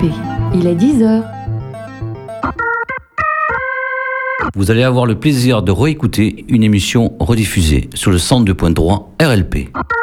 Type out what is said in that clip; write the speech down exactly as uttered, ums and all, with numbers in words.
P. Il est dix heures. Vous allez avoir le plaisir de réécouter une émission rediffusée sur le cent deux point trois R L P.